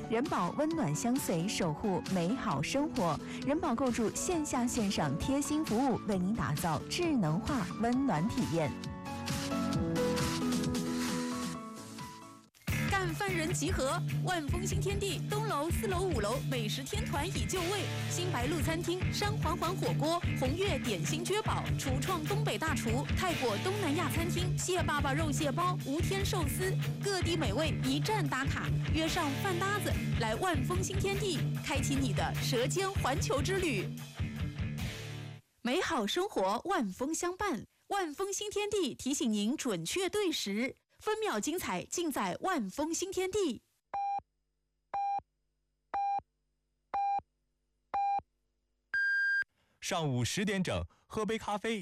人保温暖相随，守护美好生活。人保构筑线下线上贴心服务，为您打造智能化温暖体验。 干饭人集合，万丰新天地东楼、4楼、5楼美食天团已就位，新白鹿餐厅、山环环火锅、红月点心绝宝、厨创东北大厨、泰国东南亚餐厅、蟹爸爸肉蟹包、无天寿司，各地美味一站打卡，约上饭搭子，来万丰新天地，开启你的舌尖环球之旅。美好生活，万丰相伴。万丰新天地提醒您准确对时，分秒精彩尽在万丰新天地。 上午10点整，喝杯咖啡，